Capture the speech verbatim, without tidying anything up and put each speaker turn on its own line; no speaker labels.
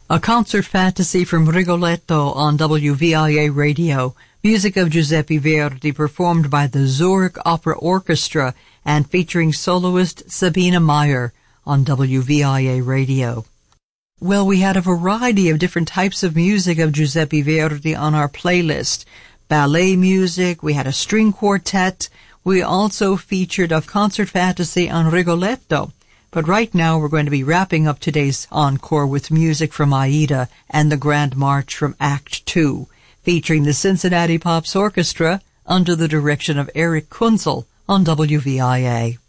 A concert fantasy from Rigoletto on W V I A Radio. Music of Giuseppe Verdi performed by the Zurich Opera Orchestra and featuring soloist Sabina Meyer on W V I A Radio. Well, we had a variety of different types of music of Giuseppe Verdi on our playlist. Ballet music, we had a string quartet, we also featured a concert fantasy on Rigoletto. But right now we're going to be wrapping up today's encore with music from Aida and the Grand March from Act Two, featuring the Cincinnati Pops Orchestra under the direction of Eric Kunzel on W V I A.